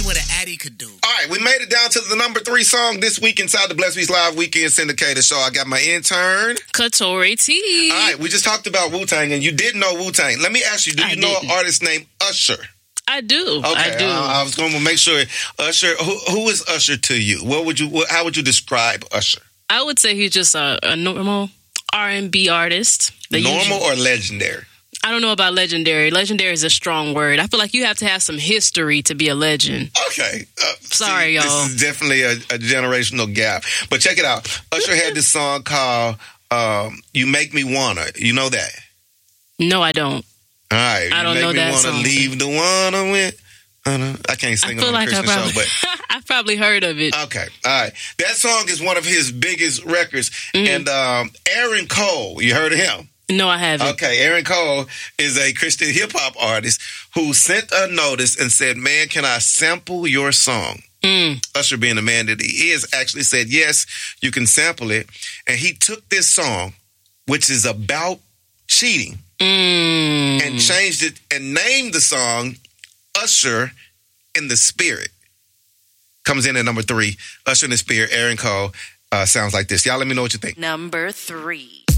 what an Addy could do. All right, we made it down to the number 3 song this week inside the Blessed Beats Live Weekend Syndicated Show. I got my intern, Katori T. All right, we just talked about Wu-Tang, and you did know Wu-Tang. Let me ask you, do you know an artist named Usher? I do. Okay, I do. I was going to make sure. Usher, who is Usher to you? How would you describe Usher? I would say he's just a normal R&B artist. Normal or legendary? I don't know about legendary. Legendary is a strong word. I feel like you have to have some history to be a legend. Okay. Sorry, y'all. This is definitely a generational gap. But check it out. Usher had this song called You Make Me Wanna. You know that? No, I don't. All right. I don't know that song. You make me wanna leave the one I'm with. I can't sing on a Christian show, but I've probably heard of it. Okay, all right. That song is one of his biggest records. And Aaron Cole, you heard of him? No, I haven't. Okay, Aaron Cole is a Christian hip-hop artist who sent a notice and said, man, can I sample your song? Usher, being the man that he is, actually said, yes, you can sample it. And he took this song, which is about cheating, and changed it and named the song Usher in the Spirit. Comes in at number 3. Usher in the Spirit, Aaron Cole. Sounds like this. Y'all let me know what you think. Number 3.